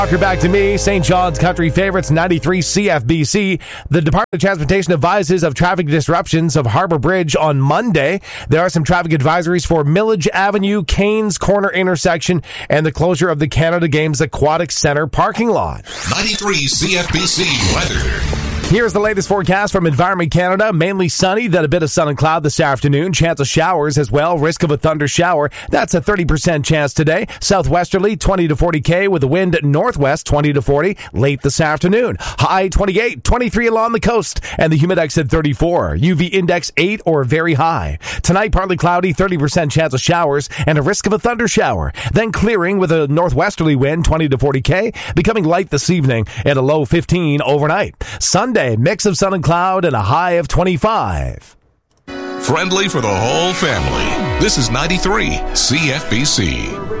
You're back to me, St. John's Country Favorites, 93 CFBC. The Department of Transportation advises of traffic disruptions of Harbor Bridge on Monday. There are some traffic advisories for Millage Avenue, Canes Corner intersection, and the closure of the Canada Games Aquatic Center parking lot. 93 CFBC weather. Here's the latest forecast from Environment Canada. Mainly sunny, then a bit of sun and cloud this afternoon. Chance of showers as well. Risk of a thunder shower. That's a 30% chance today. Southwesterly, 20 to 40 K with the wind northwest, 20 to 40 late this afternoon. High 28, 23 along the coast, and the humidex at 34. UV index 8 or very high. Tonight, partly cloudy, 30% chance of showers, and a risk of a thunder shower. Then clearing with a northwesterly wind, 20 to 40 K, becoming light this evening at a low 15 overnight. Sunday, mix of sun and cloud and a high of 25. Friendly for the whole family. This is 93 CFBC.